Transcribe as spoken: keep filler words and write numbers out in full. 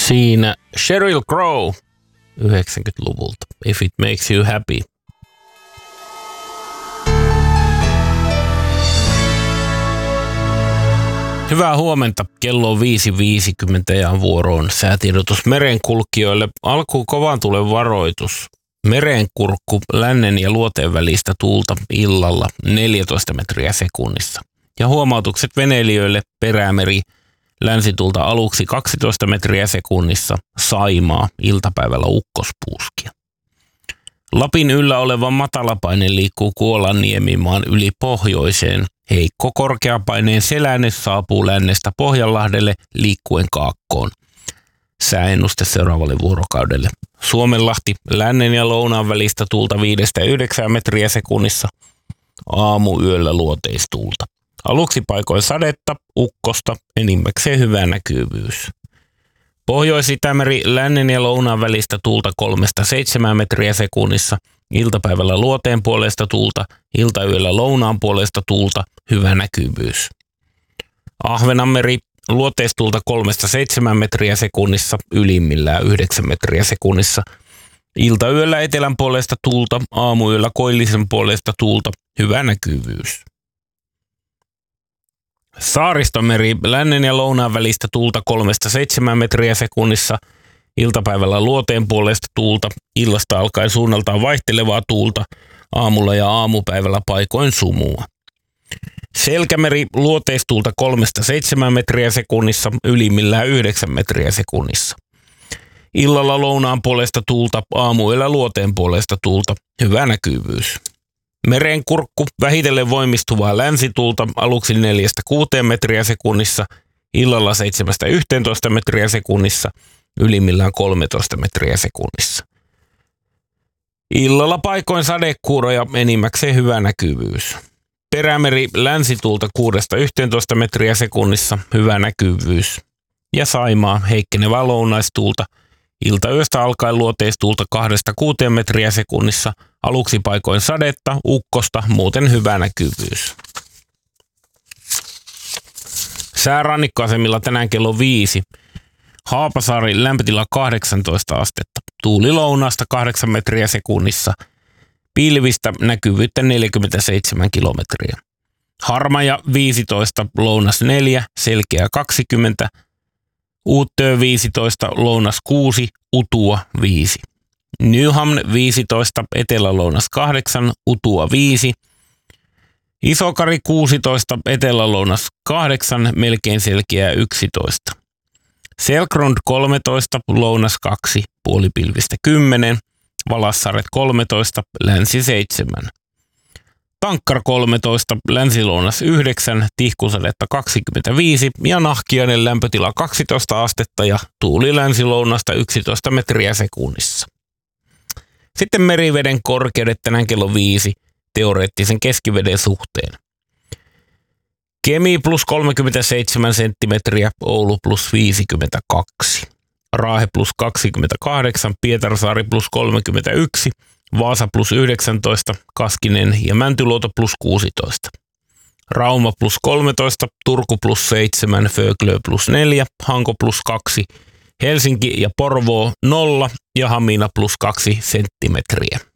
Siinä Sheryl Crow yhdeksänkymmentäluvulta. If it makes you happy. Hyvää huomenta. Kello on viisi viisikymmentä ja vuoroon säätiedotus merenkulkijoille. Alkuun kovan tulen varoitus. Merenkurkku lännen ja luoteen välistä tuulta illalla neljätoista metriä sekunnissa. Ja huomautukset veneilijöille perämeri länsitulta aluksi kaksitoista metriä sekunnissa, Saimaa iltapäivällä ukkospuuskia. Lapin yllä oleva matalapaine liikkuu Kuolanniemimaan yli pohjoiseen. Heikko korkeapaineen selänne saapuu lännestä Pohjanlahdelle liikkuen kaakkoon. Sääennuste seuraavalle vuorokaudelle. Suomenlahti lännen ja lounaan välistä tuulta viidestä yhdeksään metriä sekunnissa. Aamuyöllä luoteistuulta. Aluksi paikoin sadetta, ukkosta, enimmäkseen hyvä näkyvyys. Pohjois-Itämeri lännen ja lounaan välistä tuulta kolmesta seitsemään metriä sekunnissa. Iltapäivällä luoteen puolesta tuulta, iltayöllä lounaan puolesta tuulta, hyvä näkyvyys. Ahvenanmeri luoteistuulta kolmesta seitsemään metriä sekunnissa, ylimmillään yhdeksän metriä sekunnissa. Iltayöllä etelän puolesta tuulta, aamuyöllä koillisen puolesta tuulta, hyvä näkyvyys. Saaristomeri lännen ja lounaan välistä tuulta kolmesta seitsemään metriä sekunnissa, iltapäivällä luoteen puolesta tuulta, illasta alkaen suunnaltaan vaihtelevaa tuulta, aamulla ja aamupäivällä paikoin sumua. Selkämeri luoteistuulta kolmesta seitsemään metriä sekunnissa, ylimmillään yhdeksän metriä sekunnissa. Illalla lounaan puolesta tuulta, aamuyöllä luoteen puolesta tuulta, hyvä näkyvyys. Merenkurkku vähitellen voimistuvaa länsituulta aluksi neljästä kuuteen metriä sekunnissa, illalla seitsemästä yhteentoista metriä sekunnissa, ylimmillään kolmetoista metriä sekunnissa. Illalla paikoin sadekuuroja, enimmäkseen hyvä näkyvyys. Perämeri länsituulta kuudesta yhteentoista metriä sekunnissa, hyvä näkyvyys. Ja Saimaa heikkenevää lounaistuulta, iltayöstä alkaen luoteistuulta kahdesta kuuteen metriä sekunnissa, aluksi paikoin sadetta, ukkosta, muuten hyvä näkyvyys. Säärannikkoasemilla tänään kello viisi. Haapasaari lämpötila kahdeksantoista astetta. Tuuli lounaasta kahdeksan metriä sekunnissa. Pilvistä näkyvyyttä neljäkymmentäseitsemän kilometriä. Harmaja viisitoista, lounas neljä, selkeä kaksikymmentä. Uuttöö viisitoista, lounas kuusi, utua viisi. Nyhamn viisitoista, etelä-lounas kahdeksan, utua viisi. Isokari kuusitoista, etelä-lounas kahdeksan, melkein selkeää yksitoista. Selkrund kolmetoista, lounas kaksi, puolipilvistä kymmenen. Valassaaret kolmetoista, länsi seitsemän. Tankkar kolmetoista, länsi-lounas yhdeksän, tihkusadetta kaksikymmentäviisi ja Nahkiainen lämpötila kaksitoista astetta ja tuuli länsi-lounasta yksitoista metriä sekunnissa. Sitten meriveden korkeudet tänään kello viisi teoreettisen keskiveden suhteen. Kemi plus kolmekymmentäseitsemän senttimetriä, Oulu plus viisikymmentäkaksi. Raahe plus kaksikymmentäkahdeksan, Pietarsaari plus kolmekymmentäyksi, Vaasa plus yhdeksäntoista, Kaskinen ja Mäntyluoto plus kuusitoista. Rauma plus kolmetoista, Turku plus seitsemän, Föglö plus neljä, Hanko plus kaksi, Helsinki ja Porvoo nolla ja Hamina plus kaksi senttimetriä.